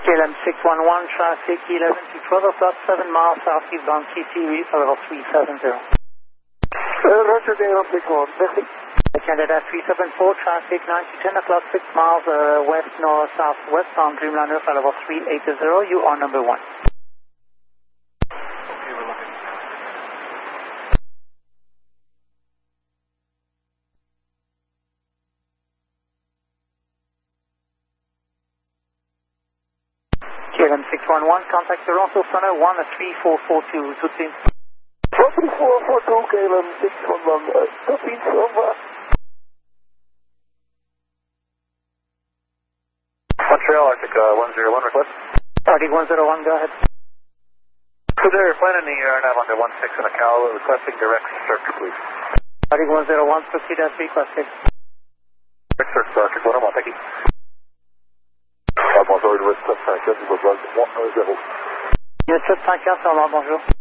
KLM 611, traffic 11 to 12 o'clock, 7 miles southeastbound TC, level 370. Roger, KLM 611, merci. Canada 374, traffic 9 to 10 o'clock, 6 miles west, north, southwest on Dreamliner, level 380, you are number 1. KLM 611, contact Toronto Center 13442, tout de suite. 13442, KLM 611, tot ziens, au revoir. Montreal, Arctic 101 request. Arctic 101, go ahead. So they're planning the RNAV under 16 in a Cal, requesting direct search, please. Arctic 101, proceed as requested. Direct search, Arctic 101, thank you. Bonjour, Université 54, Unit 754, Unit 754, au revoir, bonjour.